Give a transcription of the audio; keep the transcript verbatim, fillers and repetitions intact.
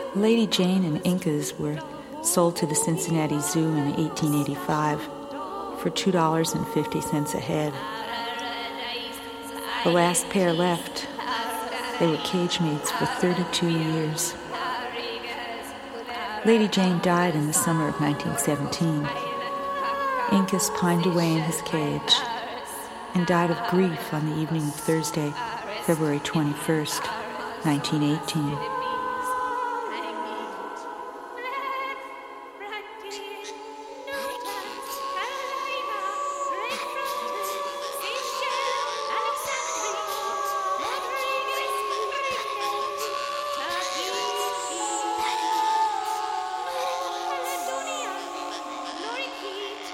Lady Jane and Incas were sold to the Cincinnati Zoo in eighteen eighty-five for two dollars and fifty cents a head. The last pair left, they were cage mates for thirty-two years. Lady Jane died in the summer of nineteen seventeen. Incas pined away in his cage and died of grief on the evening of Thursday, February twenty-first, nineteen eighteen.